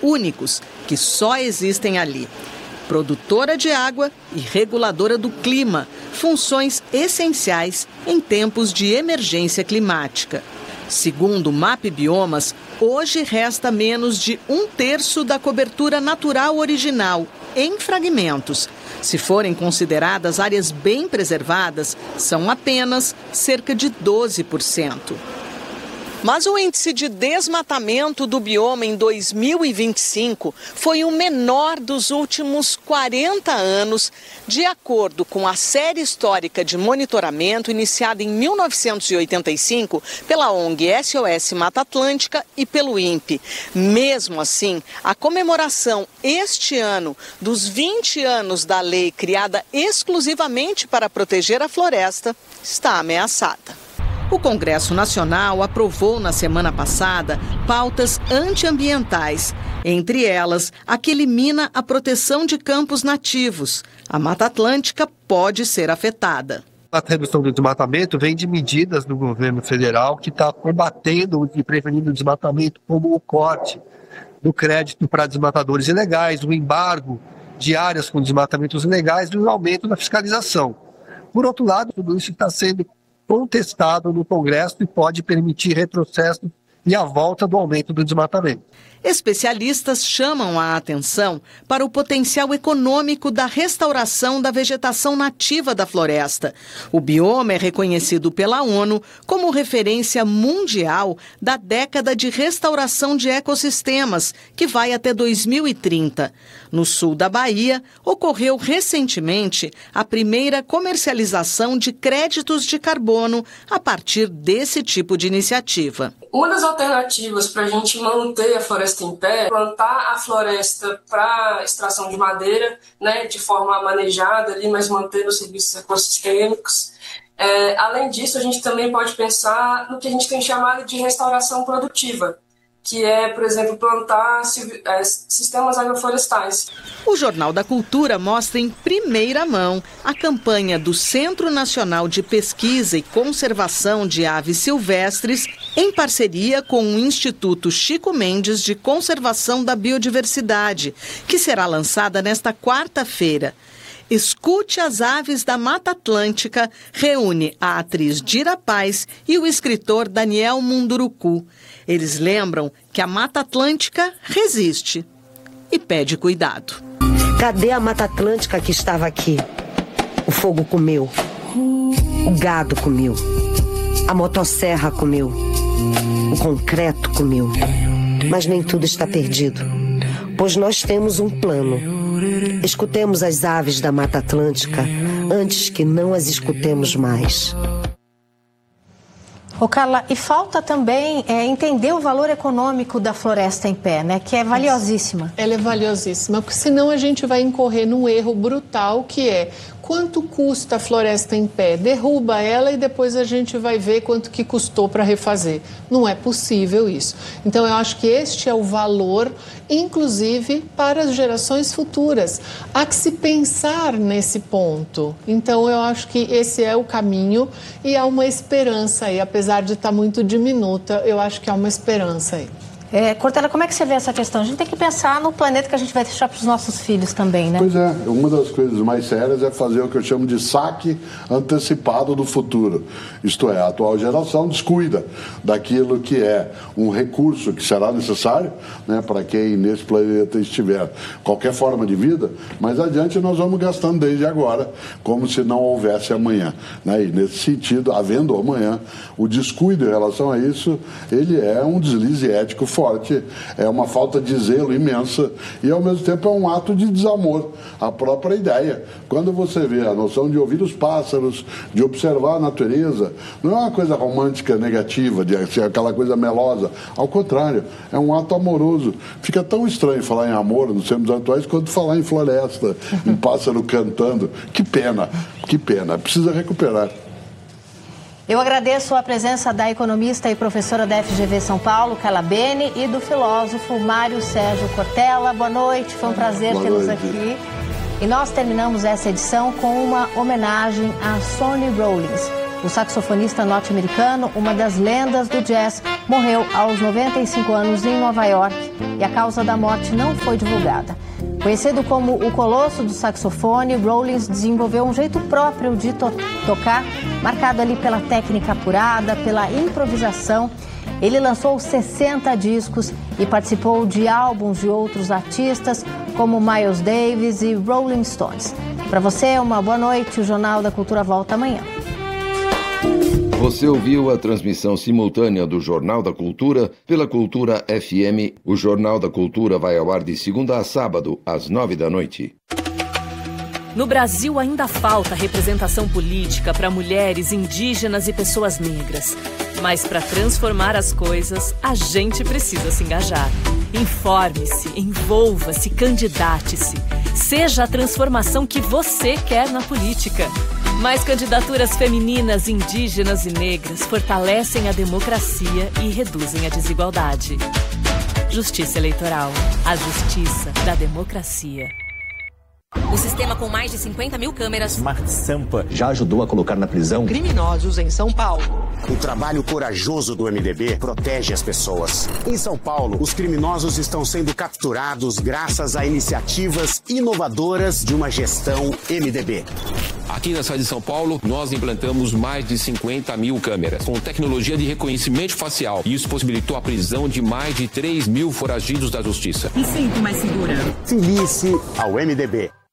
únicos que só existem ali. Produtora de água e reguladora do clima, funções essenciais em tempos de emergência climática. Segundo o MAP Biomas, hoje resta menos de 1/3 da cobertura natural original, em fragmentos. Se forem consideradas áreas bem preservadas, são apenas cerca de 12%. Mas o índice de desmatamento do bioma em 2025 foi o menor dos últimos 40 anos, de acordo com a série histórica de monitoramento iniciada em 1985 pela ONG SOS Mata Atlântica e pelo INPE. Mesmo assim, a comemoração este ano dos 20 anos da lei criada exclusivamente para proteger a floresta está ameaçada. O Congresso Nacional aprovou na semana passada pautas antiambientais, entre elas a que elimina a proteção de campos nativos. A Mata Atlântica pode ser afetada. A redução do desmatamento vem de medidas do governo federal que está combatendo e prevenindo o desmatamento, como o corte do crédito para desmatadores ilegais, o embargo de áreas com desmatamentos ilegais e o aumento da fiscalização. Por outro lado, tudo isso está sendo contestado no Congresso e pode permitir retrocesso e a volta do aumento do desmatamento. Especialistas chamam a atenção para o potencial econômico da restauração da vegetação nativa da floresta. O bioma é reconhecido pela ONU como referência mundial da década de restauração de ecossistemas, que vai até 2030. No sul da Bahia, ocorreu recentemente a primeira comercialização de créditos de carbono a partir desse tipo de iniciativa. Uma das alternativas para a gente manter a floresta em pé é plantar a floresta para extração de madeira, né, de forma manejada, ali, mas mantendo os serviços ecossistêmicos. Além disso, a gente também pode pensar no que a gente tem chamado de restauração produtiva, que é, por exemplo, plantar sistemas agroflorestais. O Jornal da Cultura mostra em primeira mão a campanha do Centro Nacional de Pesquisa e Conservação de Aves Silvestres, em parceria com o Instituto Chico Mendes de Conservação da Biodiversidade, que será lançada nesta quarta-feira. Escute as Aves da Mata Atlântica reúne a atriz Dira Paz e o escritor Daniel Munduruku. Eles lembram que a Mata Atlântica resiste e pede cuidado. Cadê a Mata Atlântica que estava aqui? O fogo comeu, o gado comeu, a motosserra comeu, o concreto comeu. Mas nem tudo está perdido, pois nós temos um plano. Escutemos as aves da Mata Atlântica antes que não as escutemos mais. Ô Carla, e falta também entender o valor econômico da floresta em pé, né? Que é valiosíssima. Ela é valiosíssima, porque senão a gente vai incorrer num erro brutal, que é: quanto custa a floresta em pé? Derruba ela e depois a gente vai ver quanto que custou para refazer. Não é possível isso. Então, eu acho que este é o valor, inclusive para as gerações futuras. Há que se pensar nesse ponto. Então, eu acho que esse é o caminho e há uma esperança aí. Apesar de estar muito diminuta, eu acho que há uma esperança aí. Cortella, como é que você vê essa questão? A gente tem que pensar no planeta que a gente vai deixar para os nossos filhos também, né? Pois é, uma das coisas mais sérias é fazer o que eu chamo de saque antecipado do futuro. Isto é, a atual geração descuida daquilo que é um recurso que será necessário, né, para quem nesse planeta estiver. Qualquer forma de vida, mas adiante nós vamos gastando desde agora, como se não houvesse amanhã. Né? E nesse sentido, havendo amanhã, o descuido em relação a isso, ele é um deslize ético forte. É uma falta de zelo imensa e, ao mesmo tempo, é um ato de desamor à própria ideia. Quando você vê a noção de ouvir os pássaros, de observar a natureza, não é uma coisa romântica negativa, de ser aquela coisa melosa. Ao contrário, é um ato amoroso. Fica tão estranho falar em amor nos tempos atuais quanto falar em floresta, em pássaro cantando. Que pena, precisa recuperar. Eu agradeço a presença da economista e professora da FGV São Paulo, Carla Bene, e do filósofo Mário Sérgio Cortella. Boa noite, foi um prazer tê-los aqui. E nós terminamos essa edição com uma homenagem a Sonny Rollins, O saxofonista norte-americano, uma das lendas do jazz, morreu aos 95 anos em Nova York e a causa da morte não foi divulgada. Conhecido como o colosso do saxofone, Rollins desenvolveu um jeito próprio de tocar, marcado ali pela técnica apurada, pela improvisação. Ele lançou 60 discos e participou de álbuns de outros artistas, como Miles Davis e Rolling Stones. Para você, uma boa noite. O Jornal da Cultura volta amanhã. Você ouviu a transmissão simultânea do Jornal da Cultura pela Cultura FM. O Jornal da Cultura vai ao ar de segunda a sábado, às 9 da noite. No Brasil ainda falta representação política para mulheres, indígenas e pessoas negras. Mas para transformar as coisas, a gente precisa se engajar. Informe-se, envolva-se, candidate-se. Seja a transformação que você quer na política. Mais candidaturas femininas, indígenas e negras fortalecem a democracia e reduzem a desigualdade. Justiça Eleitoral. A justiça da democracia. O sistema com mais de 50 mil câmeras. Smart Sampa já ajudou a colocar na prisão criminosos em São Paulo. O trabalho corajoso do MDB protege as pessoas. Em São Paulo, os criminosos estão sendo capturados graças a iniciativas inovadoras de uma gestão MDB. Aqui na cidade de São Paulo, nós implantamos mais de 50 mil câmeras, com tecnologia de reconhecimento facial. E isso possibilitou a prisão de mais de 3 mil foragidos da justiça. Me sinto mais segura. Filie-se ao MDB.